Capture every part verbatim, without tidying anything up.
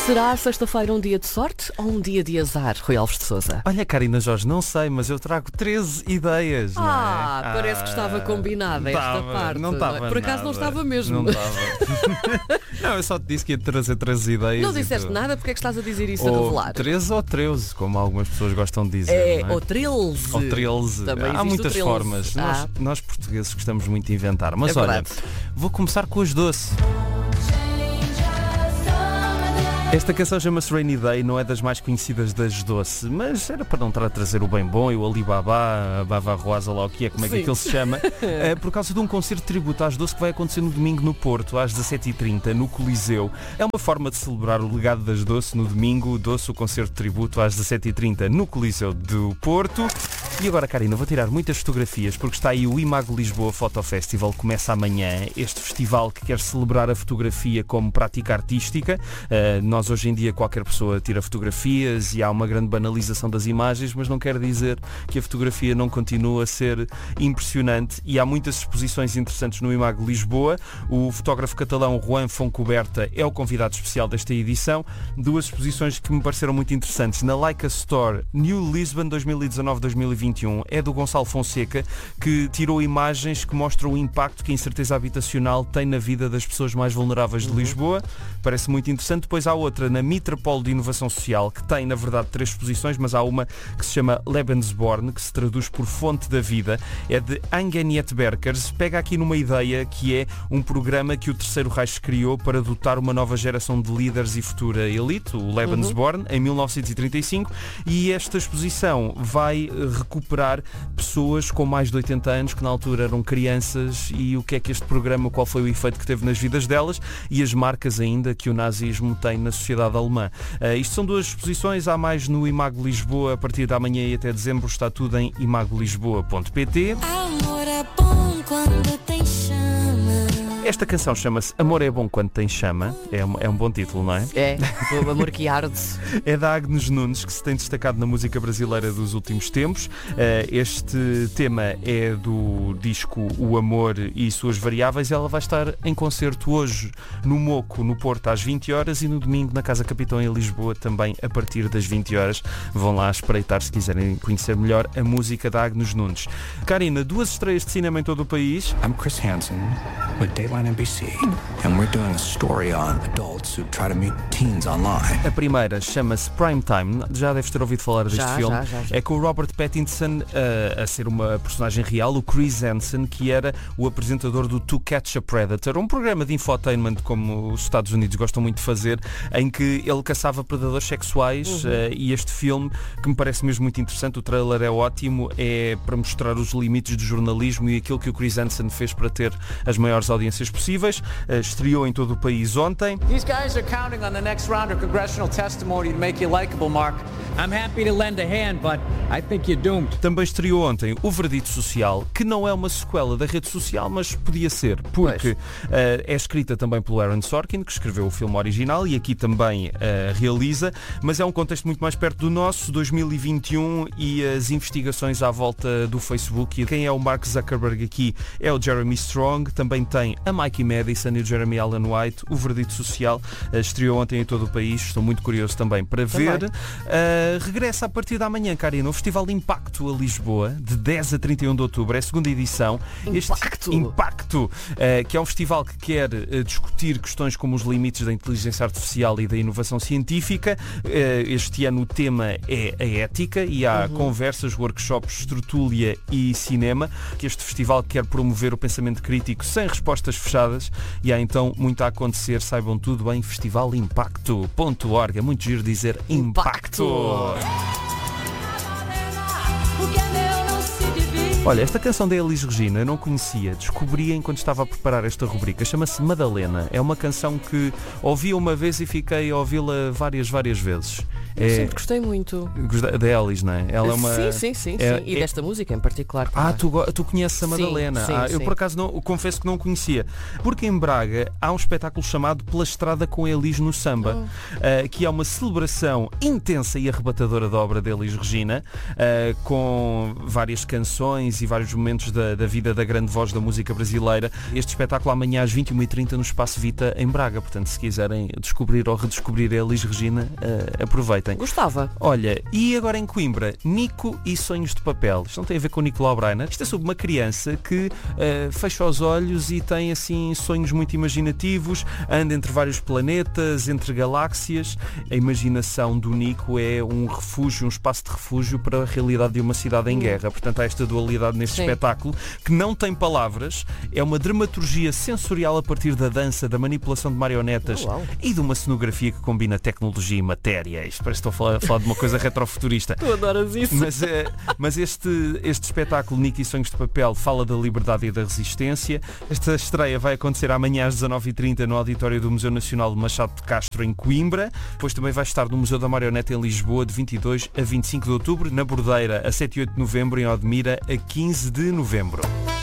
Será sexta-feira um dia de sorte ou um dia de azar, Rui Alves de Sousa? Olha, Karina Jorge, não sei, mas eu trago treze ideias. Ah, não é? parece que estava combinada esta tava, parte. Não estava. Por acaso não estava mesmo. Não estava. Não, eu só te disse que ia trazer treze ideias. Não disseste tu... nada, porque é que estás a dizer isso ou a revelar? treze ou treze, como algumas pessoas gostam de dizer. É, não é? ou treze. Ou treze. Também Há muitas treze. formas. Ah. Nós, nós portugueses gostamos muito de inventar. Mas É olha, verdade. vou começar com as doces. Esta canção chama-se Rainy Day, não é das mais conhecidas das Doce, mas era para não estar a trazer o Bem Bom e o Alibaba, a Bava Rosa, lá o que é, como é que Sim. aquilo se chama, é, por causa de um concerto de tributo às Doce que vai acontecer no domingo no Porto, às dezassete e trinta, no Coliseu. É uma forma de celebrar o legado das Doce no domingo, o Doce, o concerto de tributo às dezassete e trinta no Coliseu do Porto. E agora, Karina, vou tirar muitas fotografias porque está aí o Imago Lisboa Photo Festival, começa amanhã. Este festival que quer celebrar a fotografia como prática artística. Uh, nós hoje em dia qualquer pessoa tira fotografias e há uma grande banalização das imagens, mas não quer dizer que a fotografia não continua a ser impressionante e há muitas exposições interessantes no Imago Lisboa. O fotógrafo catalão Juan Foncoberta é o convidado especial desta edição. Duas exposições que me pareceram muito interessantes. Na Leica Store, New Lisbon dois mil e dezanove dois mil e vinte e um, é do Gonçalo Fonseca, que tirou imagens que mostram o impacto que a incerteza habitacional tem na vida das pessoas mais vulneráveis de Lisboa. Parece muito interessante. Depois há outra na Mitropolo de Inovação Social, que tem, na verdade, três exposições, mas há uma que se chama Lebensborn, que se traduz por Fonte da Vida. É de Angeniet Berkers. Pega aqui numa ideia que é um programa que o Terceiro Reich criou para dotar uma nova geração de líderes e futura elite, o Lebensborn, uhum. em mil novecentos e trinta e cinco, e esta exposição vai recuperar pessoas com mais de oitenta anos que na altura eram crianças e o que é que este programa, qual foi o efeito que teve nas vidas delas e as marcas ainda que o nazismo tem na sociedade alemã. Uh, isto são duas exposições, há mais no Imago Lisboa a partir de amanhã e até dezembro, está tudo em imago lisboa ponto pt. Amor é bom quando tem chama. Esta canção chama-se Amor é Bom Quando Tem Chama, é um, é um bom título, não é? É, o amor que arde. É da Agnes Nunes, que se tem destacado na música brasileira dos últimos tempos. Uh, este tema é do disco O Amor e Suas Variáveis. Ela vai estar em concerto hoje no Moco, no Porto, às vinte horas, e no domingo na Casa Capitão em Lisboa, também a partir das vinte horas. Vão lá espreitar se quiserem conhecer melhor a música da Agnes Nunes. Karina, duas estreias de cinema em todo o país. I'm Chris Hansen with Dateline N B C, and we're doing a story on adults who try to meet teens online. A primeira chama-se Prime Time. Já deves ter ouvido falar deste Já, filme. já, já, já. É com o Robert Pattinson uh, a ser uma personagem real, o Chris Hansen, que era o apresentador do To Catch a Predator, um programa de infotainment como os Estados Unidos gostam muito de fazer, em que ele caçava predadores sexuais. Uhum. uh, e este filme, que me parece mesmo muito interessante, o trailer é ótimo, é para mostrar os limites do jornalismo e aquilo que o Chris Hansen fez para ter as maiores audiências possíveis. Uh, estreou em todo o país ontem. These guys are counting on the next round of congressional testimony to make you likable, Mark. I'm happy to lend a hand, but I think you're doomed. Também estreou ontem o Veredito Social, que não é uma sequela da Rede Social, mas podia ser, porque uh, é escrita também pelo Aaron Sorkin, que escreveu o filme original e aqui também uh, realiza, mas é um contexto muito mais perto do nosso, dois mil e vinte e um, e as investigações à volta do Facebook. E quem é o Mark Zuckerberg aqui é o Jeremy Strong, também tem a Mikey Madison e o Jeremy Allen White. O Veredito Social uh, estreou ontem em todo o país, estou muito curioso também para ver. Uh, regressa a partir da manhã, Karina, o Festival Impacto a Lisboa, de dez a trinta e um de outubro, é a segunda edição. Impacto! Este Impacto, uh, que é um festival que quer uh, discutir questões como os limites da inteligência artificial e da inovação científica. Uh, este ano o tema é a ética e há uhum. conversas, workshops, tertúlia e cinema, que este festival quer promover o pensamento crítico sem respostas fechadas, e há então muito a acontecer. Saibam tudo em festival impacto ponto org. É muito giro dizer Impacto. Impacto. Olha, esta canção da Elis Regina eu não conhecia, descobri enquanto estava a preparar esta rubrica, chama-se Madalena. É uma canção que ouvi uma vez e fiquei a ouvi-la várias, várias vezes. Eu É, sempre gostei muito. da Elis, não é? Ela é uma... Sim, sim, sim, é- sim. E é- desta música em particular. Ah, também. tu, go- tu conheces a Sim, Madalena. sim, ah, eu sim. por acaso não, confesso que não conhecia. Porque em Braga há um espetáculo chamado Pela Estrada com Elis no Samba, ah, que é uma celebração intensa e arrebatadora da obra de Elis Regina, ah, com várias canções e vários momentos da, da vida da grande voz da música brasileira. Este espetáculo amanhã às vinte e uma e trinta no Espaço Vita em Braga, portanto se quiserem descobrir ou redescobrir a Elis Regina, uh, aproveitem. Gostava. Olha, e agora em Coimbra, Nico e Sonhos de Papel. Isto não tem a ver com o Nicolau Breiner. Isto é sobre uma criança que uh, fecha os olhos e tem assim sonhos muito imaginativos, anda entre vários planetas, entre galáxias. A imaginação do Nico é um refúgio, um espaço de refúgio para a realidade de uma cidade em guerra. Portanto há esta dualidade neste Sim. espetáculo que não tem palavras, é uma dramaturgia sensorial a partir da dança, da manipulação de marionetas Oh, wow. e de uma cenografia que combina tecnologia e matéria. Isto parece que estou a falar, a falar de uma coisa retrofuturista. Tu adoras isso. Mas, é, mas este, este espetáculo Nico e Sonhos de Papel fala da liberdade e da resistência. Esta estreia vai acontecer amanhã às dezanove e trinta no auditório do Museu Nacional de Machado de Castro em Coimbra. Depois também vai estar no Museu da Marioneta em Lisboa de vinte e dois a vinte e cinco de outubro, na Bordeira a sete e oito de novembro, em Odmira a quinze de novembro.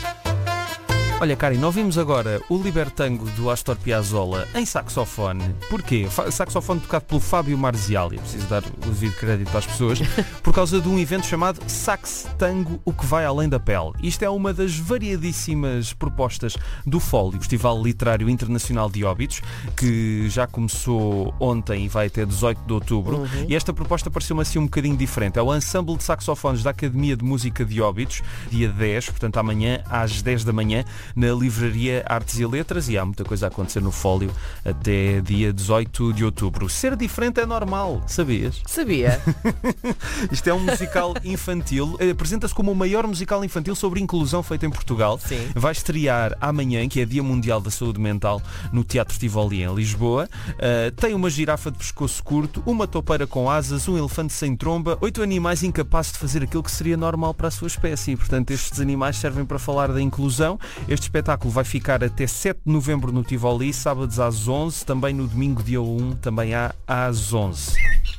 Olha, Karin, ouvimos agora o Libertango do Astor Piazzolla em saxofone. Porquê? Fa- saxofone tocado pelo Fábio Marziali. Preciso dar o devido crédito às pessoas. Por causa de um evento chamado Sax Tango, o que vai além da pele. Isto é uma das variadíssimas propostas do Fólio, Festival Literário Internacional de Óbidos, que já começou ontem e vai até dezoito de outubro. Uhum. E esta proposta pareceu-me assim um bocadinho diferente. É o Ensemble de Saxofones da Academia de Música de Óbidos, dia dez, portanto amanhã às dez da manhã, na livraria Artes e Letras, e há muita coisa a acontecer no Fólio até dia dezoito de outubro. Ser diferente é normal, sabias? Sabia. Isto é um musical infantil, apresenta-se como o maior musical infantil sobre inclusão feito em Portugal. Sim. Vai estrear amanhã, que é Dia Mundial da Saúde Mental, no Teatro Tivoli em Lisboa. Uh, tem uma girafa de pescoço curto, uma toupeira com asas, um elefante sem tromba, oito animais incapazes de fazer aquilo que seria normal para a sua espécie. E, portanto, estes animais servem para falar da inclusão. Este espetáculo vai ficar até sete de novembro no Tivoli, sábados às onze, também no domingo dia um, também há às onze.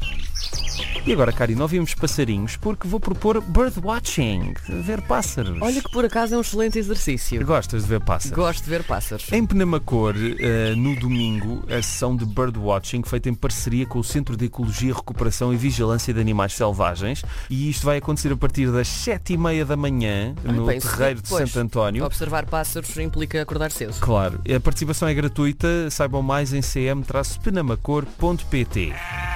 E agora, Karina, ouvimos passarinhos porque vou propor birdwatching, ver pássaros. Olha que por acaso é um excelente exercício. Gostas de ver pássaros? Gosto de ver pássaros. Em Penamacor, uh, no domingo, a sessão de birdwatching feita em parceria com o Centro de Ecologia, Recuperação e Vigilância de Animais Selvagens, e isto vai acontecer a partir das sete e meia da manhã Ai, no bem, terreiro de pois, Santo António. Observar pássaros implica acordar cedo. Claro, a participação é gratuita, saibam mais em c m traço penamacor ponto p t.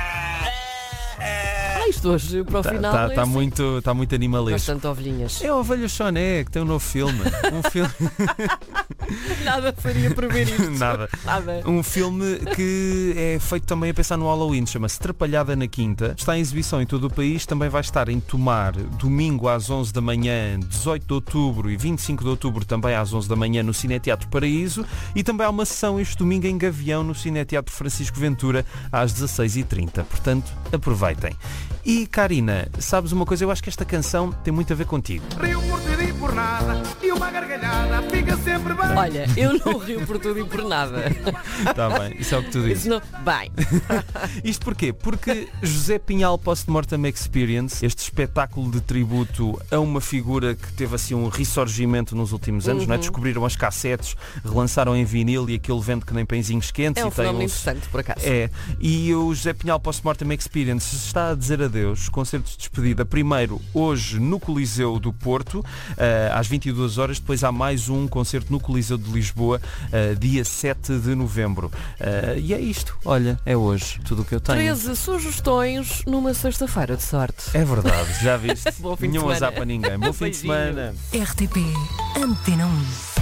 Ah, isto hoje para o Está final tá, é tá assim. muito, tá muito animalesco. Bastante ovelhinhas. É o Ovelha Choné, que tem um novo filme. Um filme... Nada faria prever isto. Nada. Nada. Um filme que é feito também a pensar no Halloween, chama-se Trapalhada na Quinta. Está em exibição em todo o país, também vai estar em Tomar domingo às onze da manhã, dezoito de outubro e vinte e cinco de outubro também às onze da manhã no Cineteatro Paraíso, e também há uma sessão este domingo em Gavião no Cineteatro Francisco Ventura às dezasseis e trinta. Portanto, aproveitem. E Karina, sabes uma coisa? Eu acho que esta canção tem muito a ver contigo. Rio por tudo e por nada, e uma gargalhada fica sempre bem. Olha, eu não rio por tudo e por nada. Está bem, isso é o que tu dizes. Isso não... Bem. Isto porquê? Porque José Pinhal Post-Mortem Experience, este espetáculo de tributo a uma figura que teve assim um ressurgimento nos últimos anos, Uhum. não é? Descobriram as cassetes, relançaram em vinil e aquilo vende que nem pãezinhos quentes. É um e tem fenómeno uns... interessante, por acaso. É, e o José Pinhal Post-Mortem Experience está a dizer adeus, concertos de despedida, primeiro hoje no Coliseu do Porto, uh, às vinte e duas horas, depois há mais um concerto no Coliseu de Lisboa, uh, dia sete de novembro. Uh, e é isto, olha, é hoje tudo o que eu tenho. treze sugestões numa sexta-feira de sorte. É verdade, já viste? Bom fim de Nenhum semana. azar para ninguém. Bom fim de Beijinho. semana. R T P Antena um.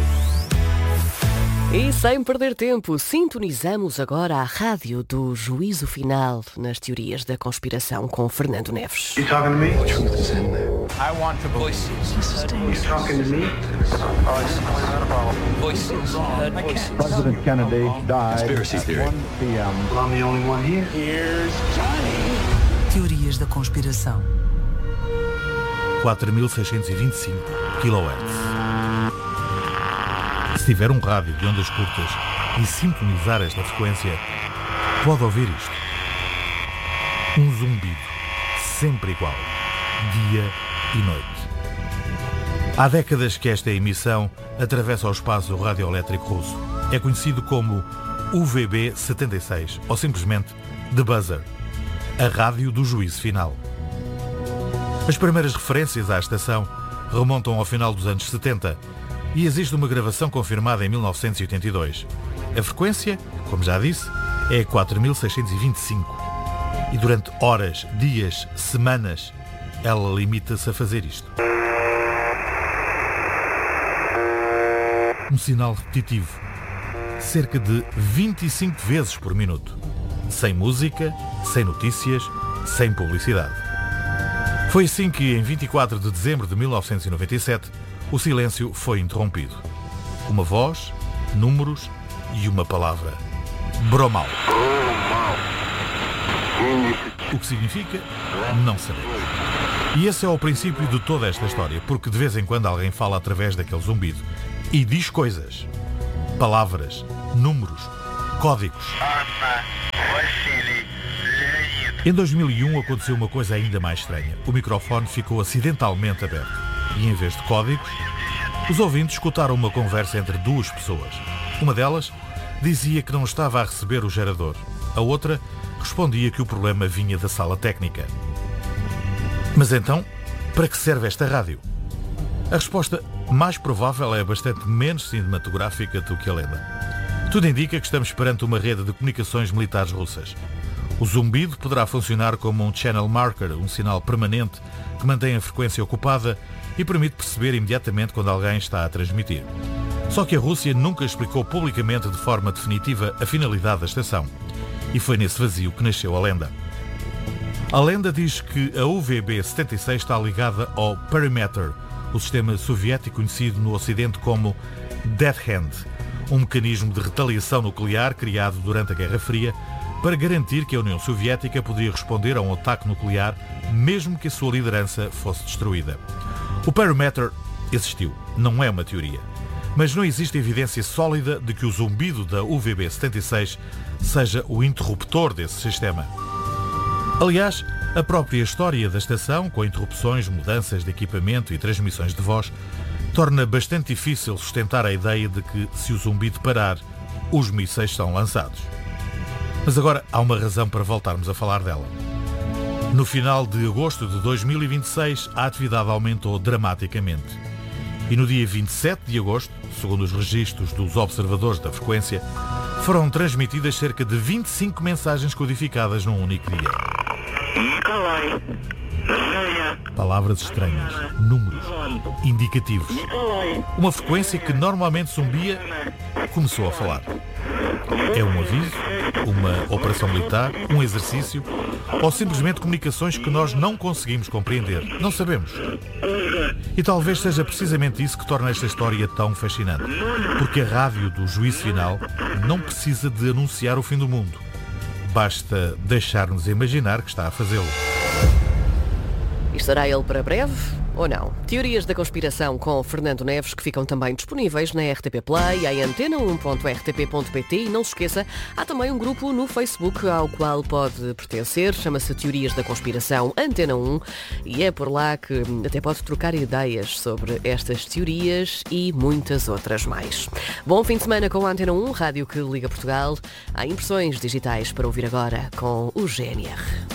E sem perder tempo, sintonizamos agora a rádio do Juízo Final nas teorias da conspiração com Fernando Neves. You talking to me? I want to voices. You talking to me? Voices. Heard voices. President Kennedy died Conspiracy at theory. one p m Well, I'm the only one here. Here's Johnny. Teorias da conspiração. quatro mil seiscentos e vinte e cinco quilohertz. Se tiver um rádio de ondas curtas e sintonizar esta frequência, pode ouvir isto. Um zumbido, sempre igual, dia e noite. Há décadas que esta emissão atravessa o espaço radioelétrico russo. É conhecido como U V B setenta e seis, ou simplesmente The Buzzer, a rádio do juízo final. As primeiras referências à estação remontam ao final dos anos setenta e existe uma gravação confirmada em mil novecentos e oitenta e dois. A frequência, como já disse, é quatro mil seiscentos e vinte e cinco e durante horas, dias, semanas, ela limita-se a fazer isto. Um sinal repetitivo, cerca de vinte e cinco vezes por minuto, sem música, sem notícias, sem publicidade. Foi assim que, em vinte e quatro de dezembro de mil novecentos e noventa e sete, o silêncio foi interrompido. Uma voz, números e uma palavra. Bromal. O que significa? Não sabemos. E esse é o princípio de toda esta história, porque de vez em quando alguém fala através daquele zumbido e diz coisas. Palavras, números, códigos. Em dois mil e um aconteceu uma coisa ainda mais estranha. O microfone ficou acidentalmente aberto e, em vez de códigos, os ouvintes escutaram uma conversa entre duas pessoas. Uma delas dizia que não estava a receber o gerador. A outra respondia que o problema vinha da sala técnica. Mas então, para que serve esta rádio? A resposta mais provável é bastante menos cinematográfica do que a lenda. Tudo indica que estamos perante uma rede de comunicações militares russas. O zumbido poderá funcionar como um channel marker, um sinal permanente que mantém a frequência ocupada e permite perceber imediatamente quando alguém está a transmitir. Só que a Rússia nunca explicou publicamente de forma definitiva a finalidade da estação. E foi nesse vazio que nasceu a lenda. A lenda diz que a U V B setenta e seis está ligada ao Perimeter, o sistema soviético conhecido no Ocidente como Dead Hand, um mecanismo de retaliação nuclear criado durante a Guerra Fria para garantir que a União Soviética podia responder a um ataque nuclear mesmo que a sua liderança fosse destruída. O Perimeter existiu, não é uma teoria, mas não existe evidência sólida de que o zumbido da U V B setenta e seis seja o interruptor desse sistema. Aliás, a própria história da estação, com interrupções, mudanças de equipamento e transmissões de voz, torna bastante difícil sustentar a ideia de que, se o zumbido parar, os mísseis são lançados. Mas agora há uma razão para voltarmos a falar dela. No final de agosto de dois mil e vinte e seis, a atividade aumentou dramaticamente. E no dia vinte e sete de agosto, segundo os registros dos observadores da frequência, foram transmitidas cerca de vinte e cinco mensagens codificadas num único dia. Palavras estranhas, números, indicativos. Uma frequência que normalmente zumbia começou a falar. É um aviso, uma operação militar, um exercício ou simplesmente comunicações que nós não conseguimos compreender? Não sabemos. E talvez seja precisamente isso que torna esta história tão fascinante. Porque a rádio do Juízo Final não precisa de anunciar o fim do mundo. Basta deixar-nos imaginar que está a fazê-lo. E estará ele para breve ou não? Teorias da conspiração com Fernando Neves, que ficam também disponíveis na R T P Play, em antena um ponto r t p ponto p t. E não se esqueça, há também um grupo no Facebook ao qual pode pertencer, chama-se Teorias da Conspiração Antena um, e é por lá que até pode trocar ideias sobre estas teorias e muitas outras mais. Bom fim de semana com a Antena um, rádio que liga Portugal. Há impressões digitais para ouvir agora com o G N R.